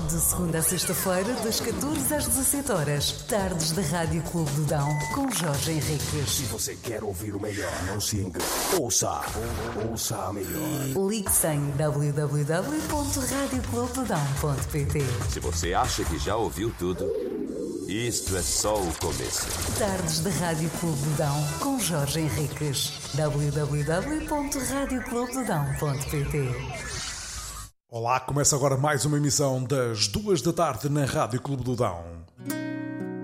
De segunda a sexta-feira, das 14 às 17 horas, tardes da Rádio Clube do Dão, com Jorge Henriques. Se você quer ouvir o melhor, não se engane. Ouça a melhor. Ligue-se em www.radioclubedodão.pt. Se você acha que já ouviu tudo, isto é só o começo. Tardes da Rádio Clube do Dão, com Jorge Henriques. www.radioclubedodão.pt. Olá, começa agora mais uma emissão das 2 da tarde na Rádio Clube do Dão.